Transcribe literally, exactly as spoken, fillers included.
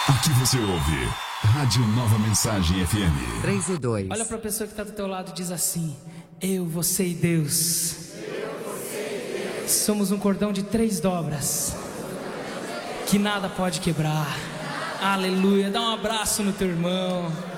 Aqui você ouve Rádio Nova Mensagem F M. três e dois. Olha para a pessoa que está do teu lado e diz assim: eu, você e Deus. Eu, você e Deus. Somos um cordão de três dobras que nada pode quebrar. Aleluia. Dá um abraço no teu irmão.